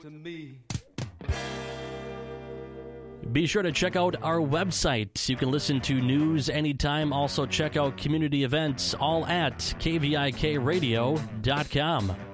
to me. Be sure to check out our website. You can listen to news anytime. Also check out community events, all at kvikradio.com.